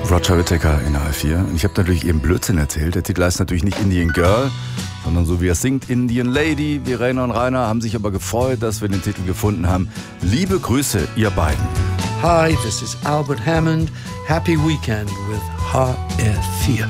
Roger Whittaker in HR4. Und ich habe natürlich eben Blödsinn erzählt. Der Titel heißt natürlich nicht Indian Girl, sondern so wie er singt, Indian Lady. Verena und Rainer haben sich aber gefreut, dass wir den Titel gefunden haben. Liebe Grüße, ihr beiden. Hi, this is Albert Hammond. Happy weekend with HR4.